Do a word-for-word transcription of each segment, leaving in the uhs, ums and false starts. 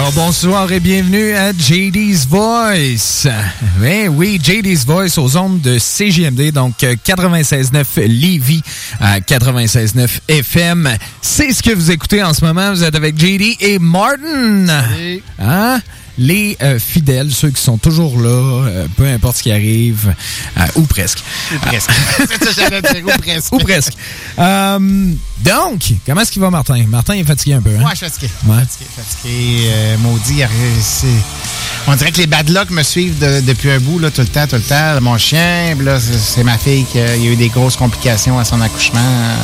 Alors, bonsoir et bienvenue à J D's Voice. Ben oui, J D's Voice aux ondes de C J M D, donc quatre-vingt-seize neuf Lévis à quatre-vingt-seize neuf F M. C'est ce que vous écoutez en ce moment. Vous êtes avec J D et Martin. Salut. Hein? Les euh, fidèles, ceux qui sont toujours là, euh, peu importe ce qui arrive, euh, ou presque. Ou presque. C'est ça que j'allais dire, ou presque. Ou presque. Euh, donc, comment est-ce qu'il va, Martin? Martin est fatigué un peu, hein? Ouais, je suis fatigué. Ouais. Fatigué, fatigué. Euh, maudit, c'est... On dirait que les bad luck me suivent de, depuis un bout, là, tout le temps, tout le temps. Mon chien, là, c'est, c'est ma fille qui a eu des grosses complications à son accouchement.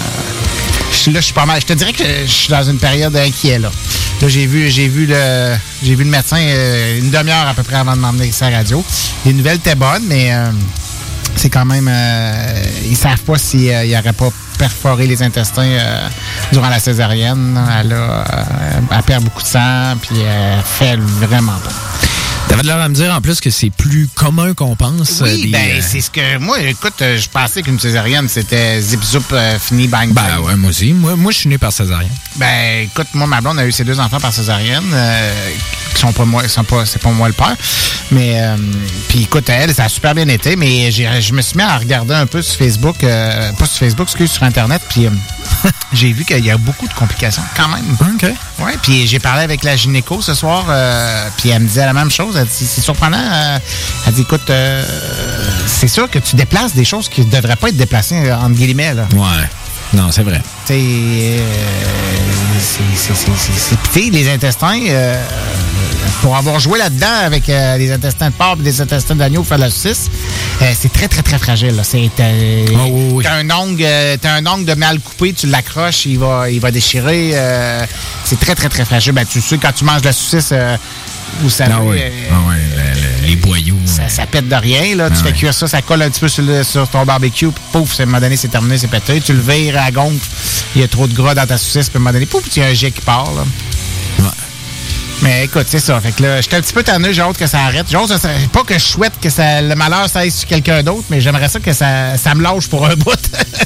Je suis là, je suis pas mal. Je te dirais que je suis dans une période inquiète, là. Là, j'ai vu, j'ai vu le, j'ai vu le médecin euh, une demi-heure à peu près avant de m'emmener sur la radio. Les nouvelles étaient bonnes, mais euh, c'est quand même... Euh, ils savent pas s'il euh, n'aurait pas perforé les intestins euh, durant la césarienne. Elle, a, euh, elle perd beaucoup de sang, puis elle fait vraiment pas. T'avais l'air à me dire en plus que c'est plus commun qu'on pense. Oui, des, ben euh... c'est ce que... Moi, écoute, je pensais qu'une césarienne, c'était zip-zoup, euh, fini, bang, bang. Ben ouais, moi aussi. Moi, moi je suis né par césarienne. Ben, écoute, moi, ma blonde a eu ses deux enfants par césarienne, euh, qui sont pas moi, sont pas, c'est pas moi le père. Mais, euh, puis écoute, elle, ça a super bien été, mais j'ai, je me suis mis à regarder un peu sur Facebook, euh, pas sur Facebook, excuse, sur Internet, puis euh, j'ai vu qu'il y a beaucoup de complications, quand même. OK. Ouais, puis j'ai parlé avec la gynéco ce soir, euh, puis elle me disait la même chose. Elle dit, c'est surprenant. Euh, elle dit, écoute, euh, c'est sûr que tu déplaces des choses qui ne devraient pas être déplacées, entre guillemets, là. Ouais. Non, c'est vrai. Tu sais, euh, c'est, c'est, c'est, c'est, c'est les intestins, euh, pour avoir joué là-dedans avec euh, des intestins de porc et des intestins d'agneau pour faire de la saucisse, euh, c'est très, très, très fragile. Là. C'est, euh, oh, oui, oui. T'as un ongle, euh, t'as un ongle de mal coupé, tu l'accroches, il va, il va déchirer. Euh, c'est très, très, très fragile. Ben, tu sais, quand tu manges de la saucisse, euh, vous savez... Ah oui, euh, ah oui le, le, les boyaux. Ça, ça pète de rien. Là. Ah tu fais oui. cuire ça, ça colle un petit peu sur, le, sur ton barbecue, puis pouf, à un moment donné, c'est terminé, c'est pété. Tu le vires à la gonfle, il y a trop de gras dans ta saucisse, puis à un moment donné, pouf, il y a un jet qui part. Là. Ouais. Mais écoute, c'est ça. Fait que là, j'étais un petit peu tanné, j'ai hâte que ça arrête. J'ai hâte, ça, pas que je souhaite que ça, le malheur ça aille sur quelqu'un d'autre, mais j'aimerais ça que ça, ça me lâche pour un bout.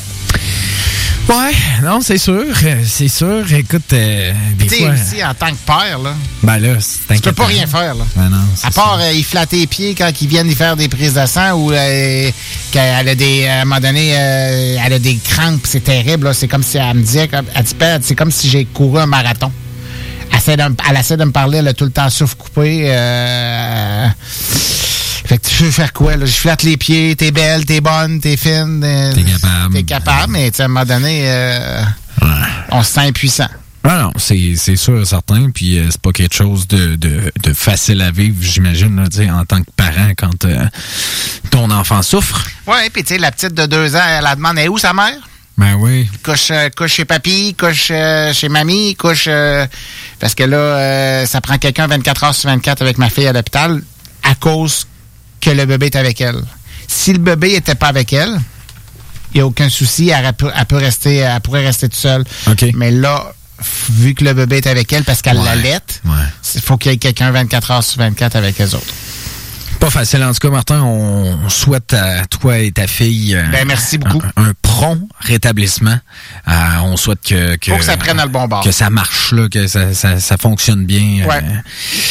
Ouais, non, c'est sûr. C'est sûr. Écoute, euh, des tu sais, fois... aussi, en tant que père, là, Ben là, c'est tu inquiétant. peux pas rien faire, là. Ben non, à part, euh, il flatte les pieds quand ils viennent y faire des prises de sang ou euh, qu'elle a des, à un moment donné, euh, elle a des crampes, c'est terrible, là. C'est comme si elle me disait, elle dit, c'est comme si j'ai couru un marathon. Elle essaie de, elle essaie de me parler, elle a tout le temps souffle coupé. Euh, fait que tu veux faire quoi, là? Je flatte les pieds, t'es belle, t'es bonne, t'es fine. Euh, t'es capable. T'es capable, mais à un moment donné, euh, ouais. on se sent impuissant. Ah non, c'est, c'est sûr, certain. Puis euh, c'est pas quelque chose de, de, de facile à vivre, j'imagine, là, en tant que parent, quand euh, ton enfant souffre. Ouais, puis tu sais, la petite de deux ans, elle la demande, est où sa mère? Ben oui. Couche, euh, couche chez papy, couche euh, chez mamie, couche... Euh, parce que là, euh, ça prend quelqu'un vingt-quatre heures sur vingt-quatre avec ma fille à l'hôpital à cause que le bébé est avec elle. Si le bébé était pas avec elle, il n'y a aucun souci, elle, peut, elle, peut rester, elle pourrait rester toute seule. Okay. Mais là, vu que le bébé est avec elle parce qu'elle ouais. l'allait, il ouais. faut qu'il y ait quelqu'un vingt-quatre heures sur vingt-quatre avec les autres. Pas facile. En tout cas, Martin, on souhaite à toi et ta fille euh, ben, merci beaucoup. Un, un prompt rétablissement. Euh, on souhaite que, que... Faut que ça prenne le bon bord. Que ça marche, là, que ça, ça, ça fonctionne bien. Ouais. Euh,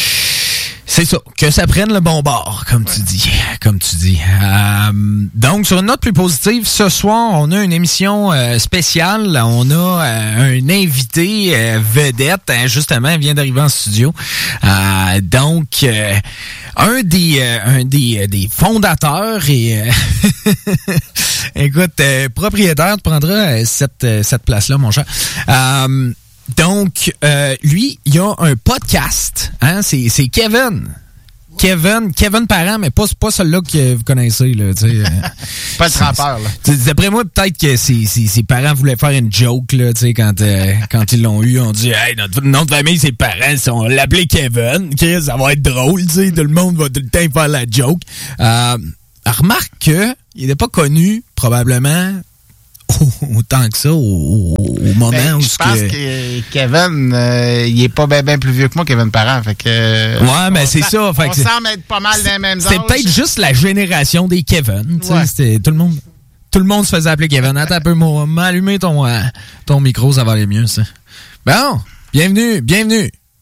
c'est ça, que ça prenne le bon bord, comme ouais. tu dis. Comme tu dis. Euh, donc, sur une note plus positive, ce soir, on a une émission euh, spéciale. On a euh, un invité euh, vedette. Hein, justement, il vient d'arriver en studio. Euh, donc, euh, un des euh, un des, euh, des fondateurs et euh, écoute, euh, propriétaire, tu prendras euh, cette, euh, cette place-là, mon cher. Euh, Donc, euh, lui, il y a un podcast. Hein, c'est, c'est Kevin. Kevin, Kevin Parent, mais pas, pas celui-là que vous connaissez. Là, euh, pas le trempeur. Là. D'après moi, peut-être que ses, ses, ses parents voulaient faire une joke là, quand, euh, quand ils l'ont eu. On dit hey, notre nom de famille, ses parents, on l'appelait Kevin. Okay, ça va être drôle. T'sais, tout le monde va tout le temps faire la joke. Euh, remarque qu'il n'était pas connu, probablement, autant que ça, au, au moment ben, où... Je pense que, que Kevin, euh, il est pas bien ben plus vieux que moi, Kevin Parent. Fait que, euh, ouais, mais c'est sent, ça. Fait on que semble être pas mal dans les mêmes âges. C'est peut-être juste la génération des Kevin. Ouais. C'était, tout, le monde, tout le monde se faisait appeler Kevin. Attends un peu, m'allumer ton, euh, ton micro, ça va aller mieux, ça. Bon, bienvenue, bienvenue.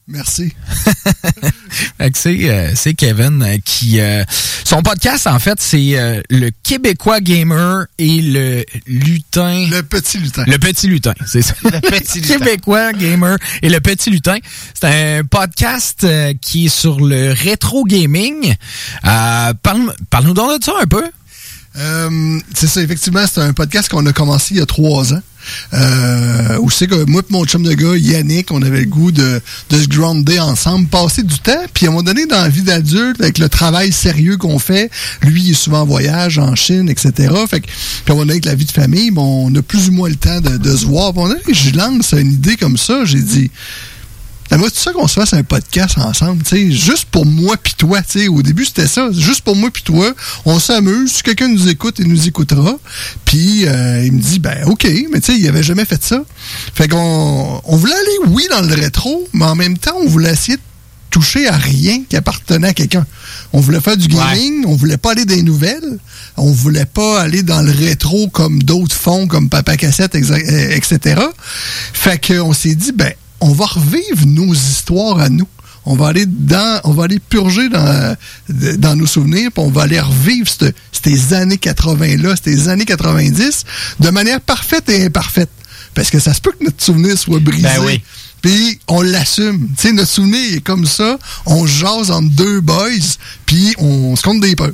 Merci. Fait que c'est, euh, c'est Kevin euh, qui... Euh, son podcast, en fait, c'est euh, le Québécois Gamer et le lutin... Le petit lutin. Le petit lutin, c'est ça. Le petit lutin. Québécois Gamer et le petit lutin. C'est un podcast euh, qui est sur le rétro gaming. Euh, parle, parle-nous donc de ça un peu. Euh, c'est ça, effectivement, c'est un podcast qu'on a commencé il y a trois ans. Euh, où c'est que moi et mon chum de gars, Yannick, on avait le goût de, de se grounder ensemble, passer du temps, puis à un moment donné, dans la vie d'adulte, avec le travail sérieux qu'on fait, lui, il est souvent en voyage, en Chine, et cetera. Fait que, puis à un moment donné, avec la vie de famille, bon, on a plus ou moins le temps de, de se voir. Puis à un moment donné, je lance une idée comme ça, j'ai dit... Moi, c'est ça qu'on se fasse un podcast ensemble, tu sais, juste pour moi pis toi, tu sais. Au début, c'était ça, juste pour moi pis toi. On s'amuse, si quelqu'un nous écoute, il nous écoutera. Puis euh, il me dit, ben ok, mais tu sais, il avait jamais fait ça. Fait qu'on on voulait aller, oui, dans le rétro, mais en même temps, on voulait essayer de toucher à rien qui appartenait à quelqu'un. On voulait faire du gaming, ouais. On voulait pas aller dans les nouvelles, on voulait pas aller dans le rétro comme d'autres font, comme Papa Cassette, et cetera. Fait qu'on s'est dit, ben on va revivre nos histoires à nous. On va aller dans, on va aller purger dans, dans nos souvenirs, puis on va aller revivre cette, ces années quatre-vingts-là, ces années quatre-vingt-dix, de manière parfaite et imparfaite. Parce que ça se peut que notre souvenir soit brisé. Ben oui. Puis on l'assume. Tu sais, notre souvenir est comme ça. On jase entre deux boys, puis on se compte des peurs.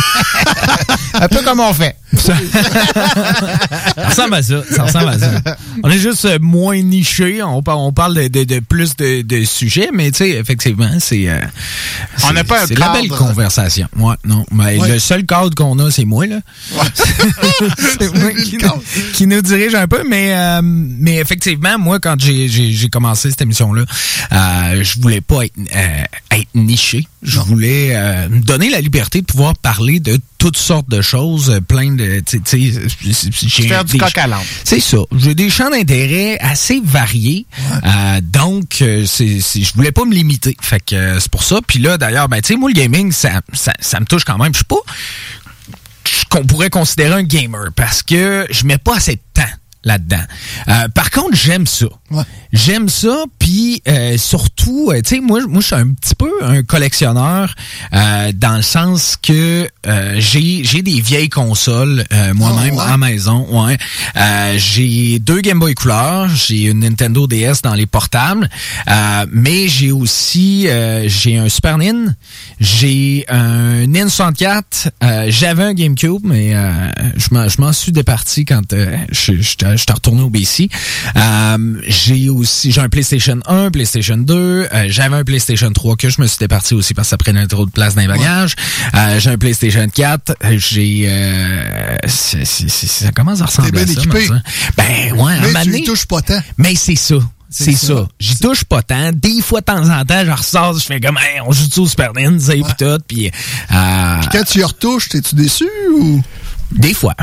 Un peu comme on fait. Ça ressemble à ça. Ça ressemble à ça. On est juste moins niché. On, on parle de, de, de plus de, de sujets, mais tu sais, effectivement, c'est. Euh, on n'a pas un c'est cadre. La belle conversation. Ouais, non. Mais ouais. Le seul cadre qu'on a, c'est moi, là. Ouais. C'est moi qui, qui nous dirige un peu, mais, euh, mais effectivement, moi, quand j'ai, j'ai, j'ai commencé cette émission-là, euh, je voulais pas être, euh, être niché. Je non. voulais euh, me donner la liberté de pouvoir parler de toutes sortes de choses, plein de... Tu sais, faire du coq à l'âne. C'est ça. J'ai des champs d'intérêt assez variés. Ouais. Euh, donc, c'est, c'est, je voulais pas me limiter. Fait que euh, c'est pour ça. Puis là, d'ailleurs, ben tu sais, moi, le gaming, ça, ça, ça me touche quand même. Je suis pas... qu'on pourrait considérer un gamer parce que je mets pas assez de temps là-dedans. Euh, par contre, j'aime ça. Ouais. J'aime ça, puis euh, surtout, euh, tu sais, moi, moi, je suis un petit peu un collectionneur euh, dans le sens que euh, j'ai j'ai des vieilles consoles euh, moi-même oh, ouais. à la maison. Ouais. Euh, j'ai deux Game Boy couleur, j'ai une Nintendo D S dans les portables, euh, mais j'ai aussi euh, j'ai un Super N I N, j'ai un N I N soixante-quatre, euh, j'avais un GameCube, mais euh, je m'en je m'en suis départi quand euh, je je j'étais retourné au B C. Euh, j'ai aussi, j'ai un PlayStation un, PlayStation deux, euh, j'avais un PlayStation trois que je me suis départi aussi parce que ça prenait trop de place dans les bagages. Ouais. Euh, j'ai un PlayStation quatre, j'ai, euh, c'est, c'est, c'est, ça commence à ressembler à ça. Équipé. Ben, ouais, mais tu n'y touches pas tant. Mais c'est ça. C'est, c'est ça. ça. J'y touche pas tant. Des fois, de temps en temps, je ressors, je fais comme, hey, on joue-tu au Super N, tu sais, pis tout, pis, euh... Puis quand tu y retouches, t'es-tu déçu ou? Des fois.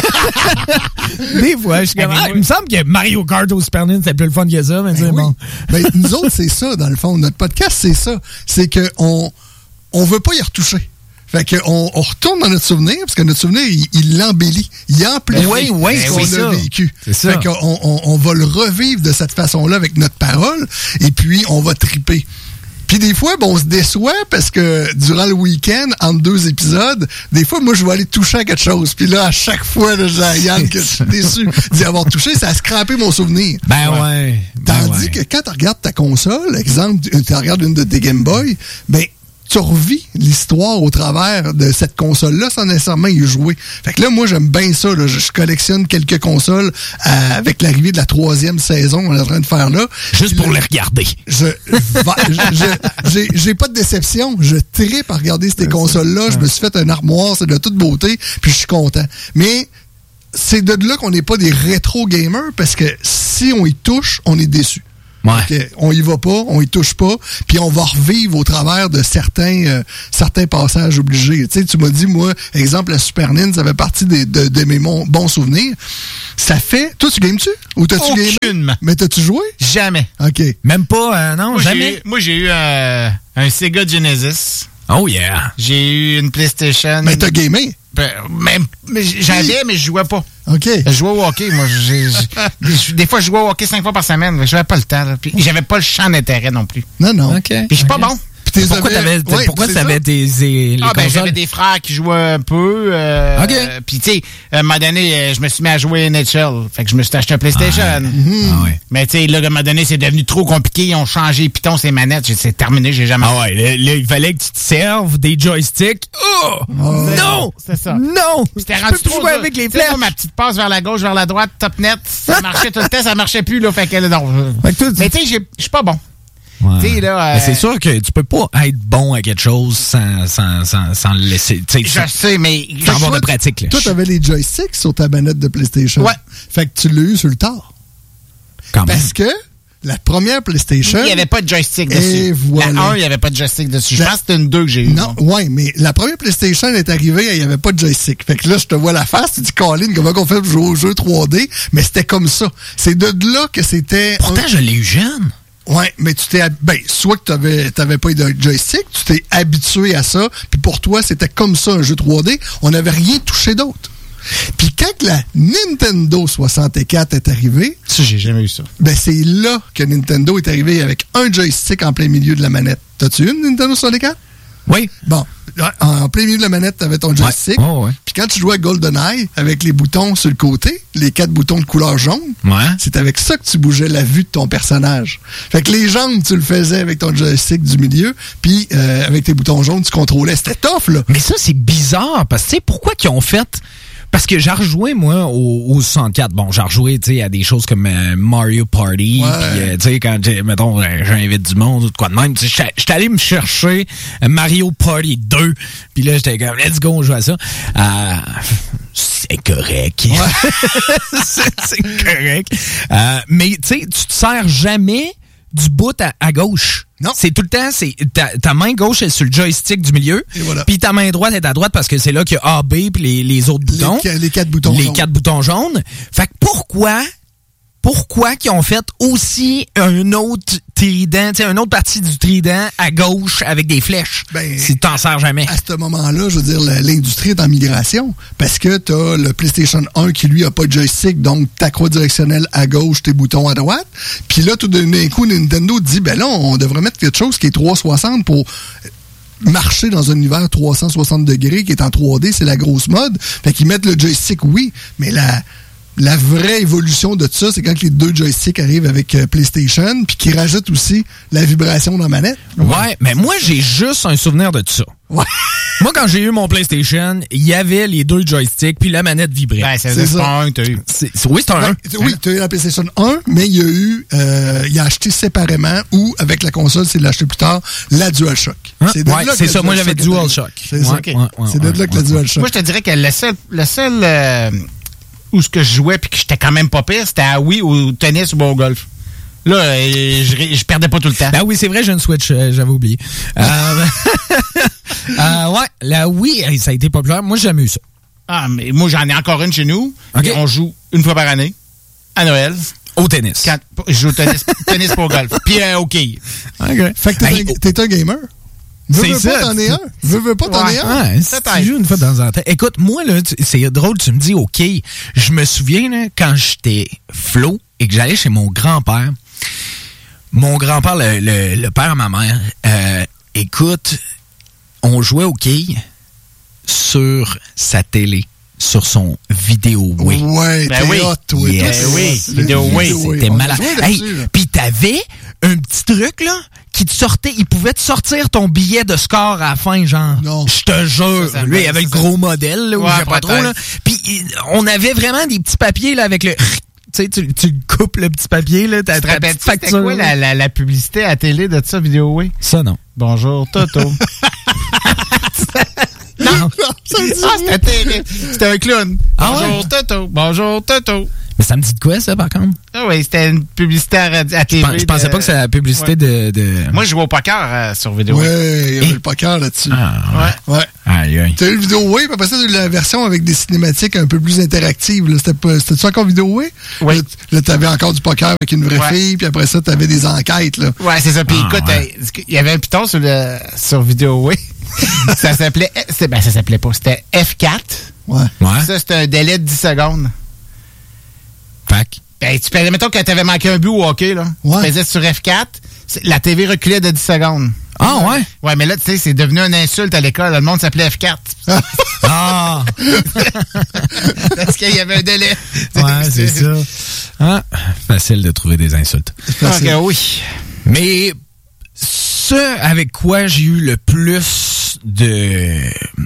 Des fois, je suis comme, ah, il me semble que Mario Kart au Super Nintendo, c'est plus le fun que ça, mais ben c'est oui. bon. Ben, nous autres, c'est ça, dans le fond. Notre podcast, c'est ça. C'est qu'on on veut pas y retoucher. Fait qu'on on retourne dans notre souvenir, parce que notre souvenir, il, il l'embellit. Il amplifie oui, oui, ce qu'on oui, a vécu. C'est ça. Fait qu'on on, on va le revivre de cette façon-là avec notre parole, et puis on va triper. Puis des fois, bon, on se déçoit parce que durant le week-end, entre deux épisodes, des fois, moi, je vais aller toucher à quelque chose. Puis là, à chaque fois, là, j'ai à Yann que je suis déçu d'y avoir touché, ça a scrappé mon souvenir. Ben ouais. ouais. Tandis ben ouais. que quand tu regardes ta console, exemple, tu regardes une de tes Game Boy, ben tu revis l'histoire au travers de cette console-là sans nécessairement y jouer. Fait que là, moi, j'aime bien ça. Là. Je collectionne quelques consoles euh, avec l'arrivée de la troisième saison qu'on est en train de faire là. Juste pour les regarder. Je, je, je j'ai, j'ai pas de déception. Je tripe à regarder ces consoles-là. Je me suis fait un armoire, c'est de toute beauté, puis je suis content. Mais c'est de là qu'on n'est pas des rétro-gamers, parce que si on y touche, on est déçu. Ouais. Okay, on y va pas, on y touche pas, puis on va revivre au travers de certains euh, certains passages obligés. Tu sais, tu m'as dit, moi, exemple, la Super N I N, ça fait partie des, de, de mes mon, bons souvenirs. Ça fait... Toi, tu games-tu? Ou t'as-tu gamé? Aucunement. Mais t'as-tu joué? Jamais. OK. Même pas, euh, non, moi, jamais? J'ai eu, moi, j'ai eu euh, un Sega Genesis. Oh yeah! J'ai eu une PlayStation. Mais t'as gamé? Ben, même, mais j'avais, mais je jouais pas. OK. Je jouais au hockey, moi. J'ai, j'ai, des fois, je jouais au hockey cinq fois par semaine. J'avais pas le temps. Là. Puis j'avais pas le champ d'intérêt non plus. Non, non. OK. Puis je suis pas bon. Puis Pourquoi t'avais, ouais, pourquoi c'est t'avais ça. tes, tes- les Ah, ben, consoles? j'avais des frères qui jouaient un peu. Euh, OK. euh, Puis, tu sais, à un moment donné, euh, je me suis mis à jouer N H L. Fait que je me suis acheté un PlayStation. Ah, Mhm. ah ouais. Mais, tu sais, là, à un moment donné, c'est devenu trop compliqué. Ils ont changé Python, ses manettes. J'ai- C'est terminé, j'ai jamais. Ah ouais, là, là, il fallait que tu te serves des joysticks. Oh! Non! C'est ça. Non! C'était Je rendu peux plus trop jouer dur. avec les Tu sais, flèches. moi, ma petite passe vers la gauche, vers la droite, top net, ça marchait tout le temps, ça marchait plus, là. Fait que, là, non. je- Fait que toi, tu- Mais, tu sais, j'ai- je suis pas bon. Ouais. Tu sais, là, euh, Mais c'est sûr que tu peux pas être bon à quelque chose sans, sans, sans, sans le laisser. Tu sais, Je sans- sais, mais. sans avoir de Toi, pratique. Là. Toi, t'avais les joysticks sur ta manette de PlayStation. Ouais. Fait que tu l'as eu sur le tard. Quand même. Parce que la première PlayStation... Il n'y avait pas de joystick Et dessus. voilà. La un, il n'y avait pas de joystick dessus. Je La- pense que c'était une deux que j'ai eu. Non, ouais, mais la première PlayStation est arrivée, il n'y avait pas de joystick. Fait que là, je te vois la face, tu dis, Colin, comment qu'on fait pour jouer au jeu trois D? Mais c'était comme ça. C'est de là que c'était... Pourtant, un- je l'ai eu jeune. Ouais, mais tu t'es... hab- Ben, soit que t'avais, t'avais pas eu de joystick, tu t'es habitué à ça, puis pour toi, c'était comme ça, un jeu trois D. On n'avait rien touché d'autre. Puis quand la Nintendo soixante-quatre est arrivée, Ça, j'ai jamais eu ça. ben c'est là que Nintendo est arrivé avec un joystick en plein milieu de la manette. T'as-tu une Nintendo soixante-quatre? Oui. Bon, en plein milieu de la manette, t'avais ton joystick. Ouais. Oh, ouais. Puis quand tu jouais à GoldenEye, avec les boutons sur le côté, les quatre boutons de couleur jaune, Ouais. c'est avec ça que tu bougeais la vue de ton personnage. Fait que les jambes, tu le faisais avec ton joystick du milieu, puis euh, avec tes boutons jaunes, tu contrôlais. C'était tough, là. Mais ça, c'est bizarre, parce que, tu sais, pourquoi qu'ils ont fait... Parce que j'ai rejoué, moi, au, au soixante-quatre. Bon, j'ai rejoué, tu sais, à des choses comme euh, Mario Party. Ouais. Puis, euh, tu sais, quand, j'ai- mettons, euh, j'invite du monde ou de quoi de même, tu sais, j'étais allé me chercher euh, Mario Party deux. Puis là, j'étais comme, let's go, on joue à ça. Euh, c'est correct. c'est c'est correct. Euh, mais, tu sais, tu te sers jamais du bout à, à gauche. Non. C'est tout le temps, c'est ta, ta main gauche est sur le joystick du milieu. Et voilà. Puis ta main droite est à droite parce que c'est là qu'il y a A, B puis les, les autres boutons. Les, les quatre boutons les jaunes. quatre boutons jaunes. Fait que pourquoi, pourquoi qu'ils ont fait aussi un autre trident, tu sais, une autre partie du trident à gauche avec des flèches? Ben, si t'en sers jamais. À ce moment-là, je veux dire, la- l'industrie est en migration. Parce que t'as le PlayStation un qui, lui, a pas de joystick, donc ta croix directionnelle à gauche, tes boutons à droite. Puis là, tout d'un coup, Nintendo dit, ben là, on devrait mettre quelque chose qui est trois cent soixante pour marcher dans un univers trois cent soixante degrés qui est en trois D, c'est la grosse mode. Fait qu'ils mettent le joystick, oui, mais la... La vraie évolution de ça, c'est quand les deux joysticks arrivent avec euh, PlayStation, puis qu'ils rajoutent aussi la vibration dans la manette. Ouais, mais moi, j'ai juste un souvenir de ça. Ouais. Moi, quand j'ai eu mon PlayStation, il y avait les deux joysticks puis la manette vibrait. Ben, c'est C'est c'est ça. pas un que t'as eu. C'est- c'est- oui, c'est un Ben, 1. oui, tu as eu la PlayStation un, mais il y a eu, euh, il a acheté séparément ou avec la console, c'est l'acheter plus tard, la DualShock. Hein? de Ouais, là que c'est la ça. Moi, j'avais DualShock est DualShock. arrivée. C'est ça. Ouais, ouais, ouais, C'est de ouais, là que la ouais. DualShock. Moi, je te dirais que le seul, le seul euh, où ce que je jouais puis que j'étais quand même pas pire, c'était à Wii, au tennis ou au golf. Là, euh, je, je perdais pas tout le temps. Ah oui, c'est vrai, j'ai une Switch, euh, j'avais oublié. Euh, euh, ouais, la Wii, hey, ça a été populaire. Moi, j'ai jamais eu ça. Ah, mais moi, j'en ai encore une chez nous. OK. Et on joue une fois par année, à Noël. Au tennis. Quand, je joue au tennis, tennis pour golf. Puis euh, au quai. OK. Fait que t'es Hey, un, t'es un gamer. Veux, C'est veux ça. pas, t'en es un. Veux, veux pas, t'en Ouais. es un. Ouais, si Peut-être. tu joues une fois dans un temps. Écoute, moi, là, tu- c'est drôle, tu me dis OK. Je me souviens, là, quand j'étais flot et que j'allais chez mon grand-père, mon grand-père, le, le, le père à ma mère, euh, écoute, on jouait au quai sur sa télé, sur son vidéo Wii. Ouais, Ben t'es oui. hot, toi. Yes. Toi, t'es Ben oui, hot. vidéo Le Wii, vidéo C'était On a malade. joué Hey, là-dessus, là. puis t'avais un petit truc, là, qui te sortait, il pouvait te sortir ton billet de score à la fin, genre. Non. Je te jure. Ça, ça Lui, me- il avait le ça, gros modèle, là, où Ouais, j'ai pas trop, peut-être. là. Puis il- on avait vraiment des petits papiers, là, avec le... Tu sais, tu, tu coupes le petit papier, là, t'as Tu te ta rappelles petite c'était facture. quoi la, la, la publicité à télé de ça, vidéo oui? Ça, non. Bonjour, Toto. Non. Ça me dit Ah, c'était terrible. C'était un clown. Ah Bonjour, ouais? Toto. Bonjour, Toto. Mais ça me dit de quoi, ça, par contre? Ah oui, c'était une publicité à, radio- à Je, T V. pens- je pensais de- pas que c'était la publicité Ouais. de... de... Moi, je jouais au poker euh, sur vidéo. Ouais, il y avait Et- le poker là-dessus. Ah, ouais. Ouais. Aïe, aïe. T'as eu le vidéo Wii, puis après ça, t'as eu la version avec des cinématiques un peu plus interactives. là. C'était pas- C'était-tu encore vidéo Wii? Oui. Là, t- Là, t'avais encore du poker avec une vraie Ouais. fille, puis après ça, t'avais des enquêtes, là. Ouais, c'est ça. Puis Ah, écoute, ouais. euh, il y avait un piton sur, le, sur vidéo oui. ça s'appelait... C'est, ben, ça s'appelait pas. C'était F quatre. Ouais. Ouais. Ça, c'était un délai de dix secondes. Fac. Ben, tu faisais, mettons que t'avais manqué un but au hockey, là. Ouais. Tu faisais sur F quatre, la T V reculait de dix secondes. Ah, ouais? Ouais, mais là, tu sais, c'est devenu une insulte à l'école. Le monde s'appelait F quatre. Ah! Parce qu'il y avait un délai. Ouais, c'est ça. Ah, facile de trouver des insultes. Ok, oui. Mais ce avec quoi j'ai eu le plus de...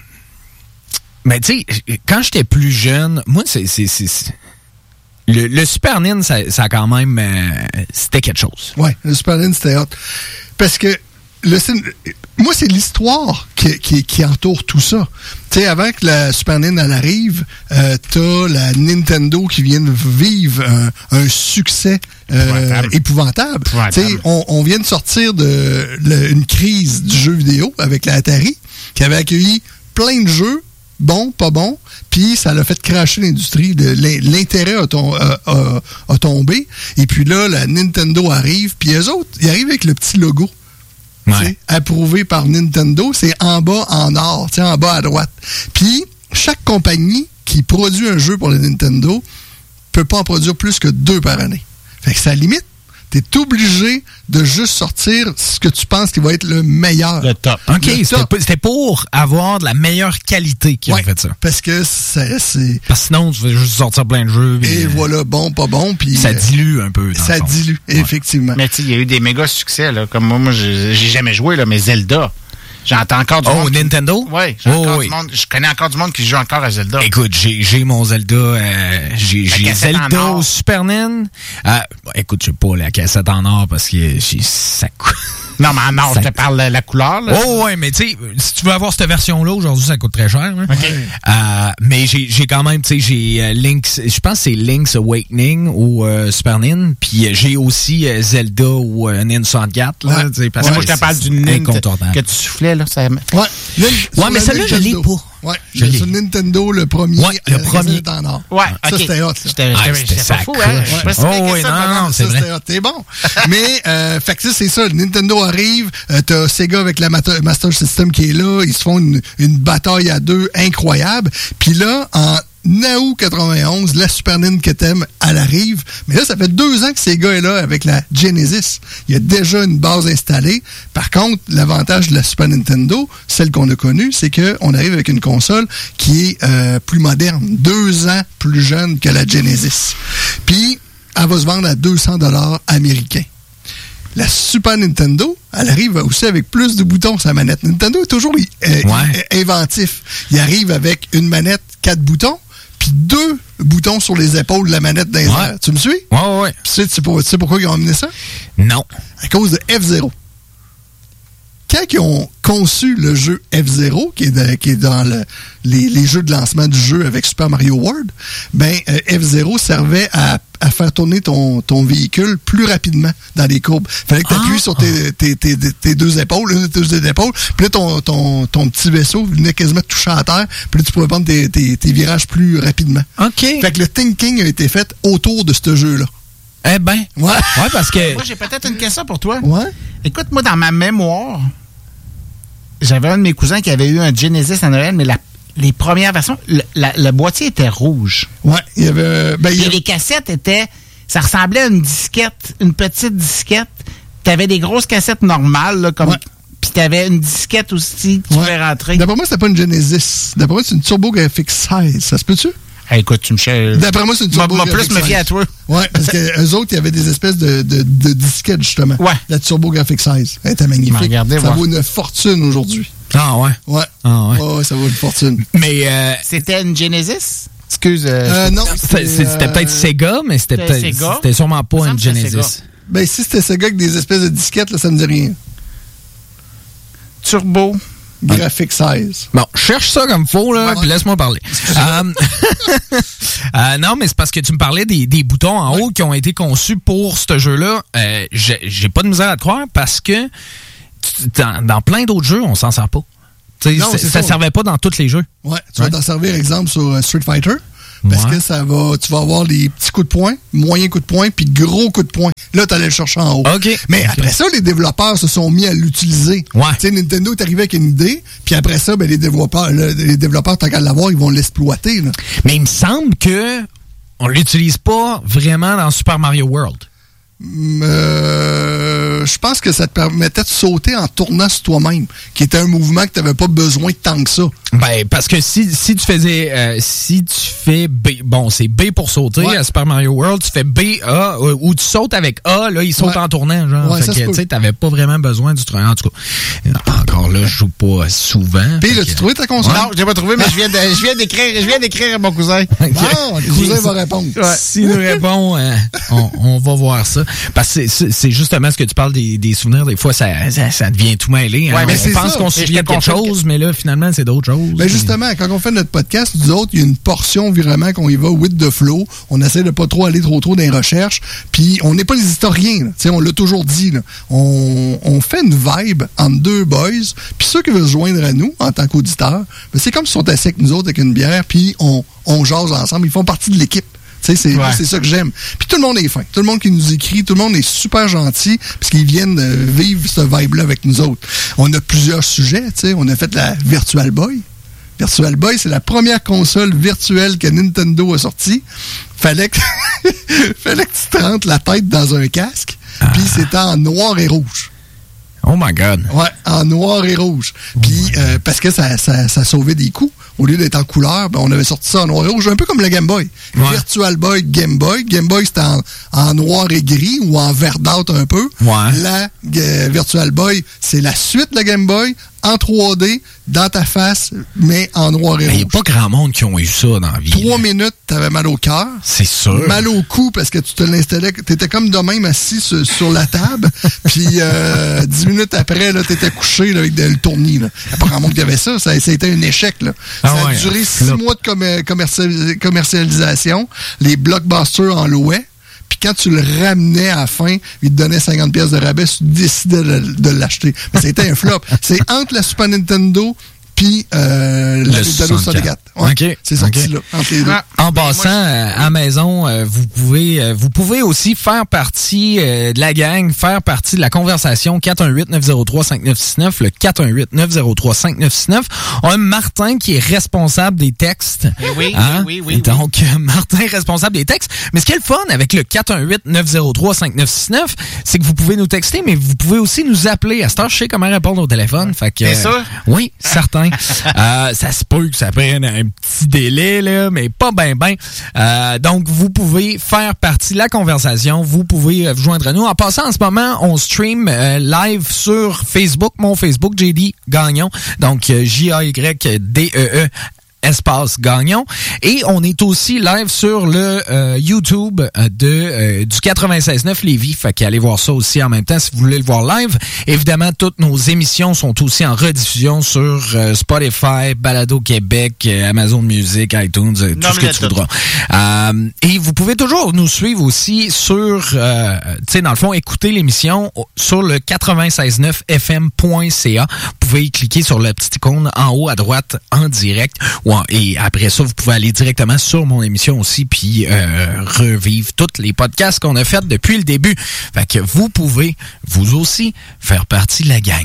Mais tu sais, quand j'étais plus jeune, moi, c'est... c'est, c'est, c'est... Le, le Super Nintendo, ça, ça a quand même... Euh, c'était quelque chose. Ouais, le Super Nintendo, c'était hot. Parce que le moi, c'est l'histoire qui, qui, qui entoure tout ça. Tu sais, avant que la Super Nintendo elle arrive, euh, t'as la Nintendo qui vient de vivre un, un succès euh, épouvantable. épouvantable. Tu sais, on, on vient de sortir de le, une crise du jeu vidéo avec la Atari, qui avait accueilli plein de jeux, bons, pas bons, puis ça l'a fait crasher l'industrie. De, l'intérêt a, tom, a, a, a tombé. Et puis là, la Nintendo arrive, puis eux autres, ils arrivent avec le petit logo. Ouais. Approuvé par Nintendo, c'est en bas en or, en bas à droite. Puis, chaque compagnie qui produit un jeu pour la Nintendo peut pas en produire plus que deux par année. Fait que ça limite. T'es obligé de juste sortir ce que tu penses qui va être le meilleur. Le top. OK, le c'était, top. C'était pour avoir de la meilleure qualité qu'ils ouais, ont fait ça. Parce que c'est, c'est... Parce que sinon, tu vas juste sortir plein de jeux. Et euh, voilà, bon, pas bon. Puis ça dilue un peu. Ça dilue, ouais. Effectivement. Mais tu sais, il y a eu des méga succès, là. Comme moi, moi j'ai, j'ai jamais joué, là, mais Zelda. J'entends encore du oh, monde. Oh, Nintendo? Qui... Oui, oh, oui. Je connais encore du monde qui joue encore à Zelda. Écoute, j'ai, j'ai mon Zelda. Euh, j'ai j'ai Zelda au Super Nintendo. Euh, écoute, je sais pas la cassette en or parce que j'ai, ça coûte. Non, mais en or, ça... je te parle de la couleur. Là. Oh, ouais, mais tu sais, si tu veux avoir cette version-là, aujourd'hui, ça coûte très cher. Hein? Okay. Euh, mais j'ai, j'ai quand même, tu sais, j'ai euh, Link's, je pense que c'est Link's Awakening au euh, Super Nintendo. Puis j'ai aussi euh, Zelda ou euh, Nintendo soixante-quatre. Là, ouais. Parce ouais, moi, je te parle du Nintendo que tu soufflais. Là, ça... Ouais, Link, ouais mais celle-là, je l'ai pas. Ouais, je l'ai. Sur Nintendo, le premier. Ouais, le premier. En or. Ouais, ça, okay. c'était hot. C'était, ah, c'était ça fou, hein? Ouais. Oh, oui, non, non, non, c'est vrai. C'était hot. C'est bon. Mais, euh, fait que ça, c'est ça. Nintendo arrive, euh, t'as Sega avec la Master System qui est là, ils se font une, une bataille à deux incroyable. Puis là, en août quatre-vingt-onze, la Super Nintendo que t'aimes, elle arrive. Mais là, ça fait deux ans que Sega est là avec la Genesis. Il y a déjà une base installée. Par contre, l'avantage de la Super Nintendo, celle qu'on a connue, c'est qu'on arrive avec une console qui est euh, plus moderne, deux ans plus jeune que la Genesis. Puis, elle va se vendre à deux cents dollars américains. La Super Nintendo, elle arrive aussi avec plus de boutons sur la manette. Nintendo est toujours euh, ouais. inventif. Il arrive avec une manette, quatre boutons, puis deux boutons sur les épaules de la manette d'un ouais. air. Tu me suis? Ouais, ouais, ouais. Tu sais, tu sais, pour, tu sais pourquoi ils ont amené ça? Non. À cause de F-Zero. Quand ils ont conçu le jeu F-Zero, qui est, de, qui est dans le, les, les jeux de lancement du jeu avec Super Mario World, ben euh, F-Zero servait à, à faire tourner ton, ton véhicule plus rapidement dans les courbes. Fallait que tu appuies ah. sur tes, tes, tes, tes deux épaules, une de tes deux épaules, puis là, ton, ton, ton petit vaisseau venait quasiment toucher à terre, puis là, tu pouvais prendre tes, tes, tes virages plus rapidement. OK. Fait que le thinking a été fait autour de ce jeu-là. Eh ben. Ouais. Ouais, parce que... Moi, j'ai peut-être une question pour toi. Ouais. Écoute, moi, dans ma mémoire... J'avais un de mes cousins qui avait eu un Genesis à Noël, mais la, les premières versions, le, la, le boîtier était rouge. Ouais, il y avait... Ben, il y avait... Et les cassettes étaient... Ça ressemblait à une disquette, une petite disquette. T'avais des grosses cassettes normales, là, comme... Ouais. Puis t'avais une disquette aussi que tu ouais. pouvais rentrer. D'après moi, c'était pas une Genesis. D'après moi, c'est une TurboGrafx seize. Ça se peut-tu? Hey, écoute, tu me cherches. D'après moi, c'est une TurboGrafx plus me fier à toi. Ouais, parce que eux autres, il y avait des espèces de, de, de disquettes, justement. Ouais. La TurboGrafx seize. Elle était magnifique. Regardez, ça voir. vaut une fortune aujourd'hui. Ah ouais? Ouais. Ah ouais. Oh, ouais, ça vaut une fortune. Mais euh, c'était une Genesis? Excuse. Euh, euh, non. C'était, c'était euh, peut-être Sega, mais c'était, c'était peut-être. Sega. C'était sûrement pas une Genesis. Ben, si c'était Sega avec des espèces de disquettes, là, ça me dit rien. Turbo. Graphics seize. Bon, cherche ça comme faux, là, ouais, puis ouais. laisse-moi parler. um, euh, non, mais c'est parce que tu me parlais des, des boutons en ouais. haut qui ont été conçus pour ce jeu-là. Euh, j'ai, j'ai pas de misère à te croire parce que dans, dans plein d'autres jeux, on s'en sert pas. Non, ça, ça servait pas dans tous les jeux. Ouais, tu ouais. vas t'en servir, exemple, sur uh, Street Fighter. Parce Ouais. que ça va, tu vas avoir les petits coups de poing, moyens coups de poing, puis gros coups de poing. Là, tu allais le chercher en haut. OK. Mais OK. après ça, les développeurs se sont mis à l'utiliser. Ouais. Tu sais, Nintendo est arrivé avec une idée, puis après ça, ben, les développeurs, là, les développeurs, tant qu'à l'avoir, ils vont l'exploiter. Là. Mais il me semble que on l'utilise pas vraiment dans Super Mario World. Euh, je pense que ça te permettait de sauter en tournant sur toi-même, qui était un mouvement que tu n'avais pas besoin de tant que ça. Ben, parce que si, si tu faisais, euh, si tu fais B, bon, c'est B pour sauter Ouais. à Super Mario World, tu fais B, A, euh, ou tu sautes avec A, là, il saute Ouais. en tournant, genre. Ouais, fait ça que, se peut. tu sais, t'avais pas vraiment besoin du truc. En tout cas, encore là, je joue pas souvent. Puis, fait l'as-tu que- trouvé ta console? Non, j'ai pas trouvé, mais je viens de, je viens d'écrire, je viens d'écrire à mon cousin. Ah, le cousin va répondre. S'il nous répond, euh, on, on va voir ça. Parce que c'est- c'est c'est justement ce que tu parles des, des souvenirs. Des fois, ça, ça, ça devient tout mêlé. Hein. Ouais, mais on c'est pense ça. qu'on se Et je souvient te de quelque confirme chose, mais là, finalement, c'est d'autres choses. Ben justement, quand on fait notre podcast, nous autres, il y a une portion vraiment qu'on y va with the flow. On essaie de pas trop aller trop trop dans les recherches. Puis on n'est pas les historiens. Là. Tu sais, on l'a toujours dit. Là. On, on fait une vibe entre deux boys. Puis ceux qui veulent se joindre à nous en tant qu'auditeurs, ben c'est comme s'ils sont assis avec nous autres avec une bière. Puis on, on jase ensemble. Ils font partie de l'équipe. Tu sais, c'est Ouais. c'est ça que j'aime. Puis tout le monde est fin. Tout le monde qui nous écrit, tout le monde est super gentil parce qu'ils viennent euh, vivre ce vibe-là avec nous autres. On a plusieurs sujets. Tu sais, on a fait la Virtual Boy. Virtual Boy, c'est la première console virtuelle que Nintendo a sortie. Fallait que, fallait que tu te rentres la tête dans un casque. Puis c'était en noir et rouge. Oh my God. Ouais, en noir et rouge. Puis euh, parce que ça, ça, ça sauvait des coups. Au lieu d'être en couleur, ben, on avait sorti ça en noir et rouge, un peu comme le Game Boy. Ouais. Virtual Boy, Game Boy. Game Boy, c'était en, en noir et gris ou en verdâtre un peu. Ouais. La euh, Virtual Boy, c'est la suite de la Game Boy, en trois D, dans ta face, mais en noir et Il rouge. n'y a pas grand monde qui ont eu ça dans la vie. Trois là. minutes, t'avais mal au cœur. C'est sûr. Mal au cou parce que tu te l'installais, t'étais comme de même assis sur, sur la table, puis euh, dix minutes après, là, t'étais couché là, avec de- le tournis. Là. Il n'y a pas grand monde qui avait ça, ça, ça a été un échec. Là. Ah ça a ouais, duré un six flop. mois de commer- commercial- commercialisation. Les blockbusters en louaient. Puis quand tu le ramenais à la fin, il te donnait cinquante pièces de rabais si tu décidais de, de l'acheter. Mais c'était un flop. C'est entre la Super Nintendo puis euh, la Le Nintendo soixante-quatre. soixante-quatre. Ouais, OK. c'est sorti OK. là, entre les deux. Ah. En Ben, passant, moi, je- euh, à la maison, euh, vous pouvez euh, vous pouvez aussi faire partie euh, de la gang, faire partie de la conversation quatre un huit neuf zéro trois cinq neuf six neuf, le quatre un huit neuf zéro trois cinq neuf six neuf. On a Martin qui est responsable des textes. Eh oui, Hein? oui, oui, oui, Donc, euh, Martin est responsable des textes. Mais ce qui est le fun avec le quatre un huit neuf zéro trois cinq neuf six neuf, c'est que vous pouvez nous texter, mais vous pouvez aussi nous appeler. À cette heure, je sais comment répondre au téléphone. Fait que, C'est ça? Oui, certain. euh, ça se peut que ça prenne un petit délai, là, mais pas ben ben. Euh, donc, vous pouvez faire partie de la conversation. Vous pouvez euh, vous joindre à nous. En passant, en ce moment, on stream euh, live sur Facebook, mon Facebook, J D Gagnon. Donc, euh, J A Y D E E espace Gagnon. Et on est aussi live sur le euh, YouTube euh, de euh, du quatre-vingt-seize neuf Lévis. Fait qu'allez voir ça aussi en même temps si vous voulez le voir live. Évidemment, toutes nos émissions sont aussi en rediffusion sur euh, Spotify, Balado Québec, euh, Amazon Music, iTunes, euh, tout ce que Nomme-le tu tout. voudras. Euh, et vous pouvez toujours nous suivre aussi sur, euh, tu sais, dans le fond, écouter l'émission sur le quatre-vingt-seize neuf f m point c a. Vous pouvez cliquer sur la petite icône en haut à droite en direct. Ouais, et après ça, vous pouvez aller directement sur mon émission aussi puis euh, revivre tous les podcasts qu'on a fait depuis le début. Fait que vous pouvez, vous aussi, faire partie de la gang.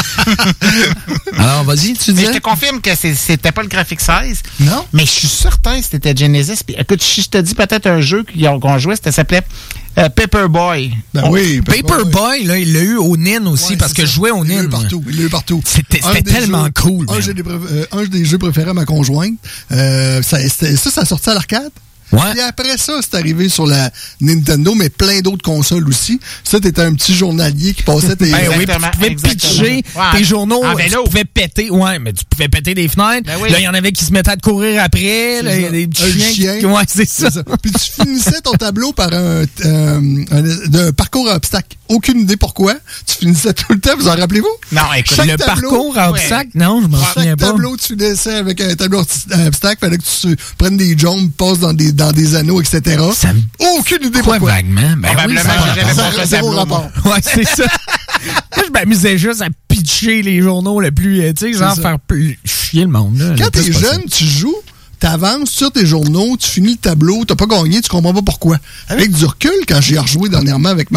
Alors, vas-y, tu Mais disais? je te confirme que c'est- c'était pas le Graphic seize. Non? Mais je suis certain que c'était Genesis. Puis, écoute, si je te dis peut-être un jeu qu'on qu'on jouait, ça s'appelait euh, Paperboy. Ben oui. Paperboy, là, il l'a eu au N I N aussi, Ouais, parce c'est que ça. je jouais au Il N I l'a N. eu partout. Il l'a eu partout. C'était Un c'était des tellement jeux- cool. Un, man. jeu des préf- euh, un des jeux préférés à ma conjointe. Euh, ça, c'était- ça, ça sortait à l'arcade. Ouais. Puis après ça, c'est arrivé sur la Nintendo, mais plein d'autres consoles aussi. Ça, t'étais un petit journalier qui passait tes... Ben oui, puis Exactement, tu pouvais exactement. pitcher Ouais, tes journaux, en tu vélo. pouvais péter, ouais, mais tu pouvais péter des fenêtres. Ben oui. Là, il y en avait qui se mettaient à te courir après, là, il y a des petits Un chiens. chien. qui- Ouais, c'est ça. C'est ça. Puis tu finissais ton tableau par un, euh, un, un parcours à obstacles. Aucune idée pourquoi. Tu finissais tout le temps, vous en rappelez-vous? Non, écoute, Chaque Le tableau, parcours à ouais. obstacles, non, je m'en souviens Chaque pas. tableau, tu finissais avec un tableau à obstacles. Fallait que tu prennes des jambes, passes dans des, dans des anneaux, et cetera. Ça me Aucune idée quoi pourquoi. vaguement? Ben oui, Probablement, ça a j'ai jamais Ça pensé a à zéro tableau, moi. rapport. Ouais, c'est ça. Moi, je m'amusais juste à pitcher les journaux le plus, euh, tu sais, genre ça. faire plus chier le monde. Là, Quand le plus t'es possible. jeune, tu joues t'avances sur tes journaux, tu finis le tableau, t'as pas gagné, tu comprends pas pourquoi. Avec du recul, quand j'ai rejoué dernièrement avec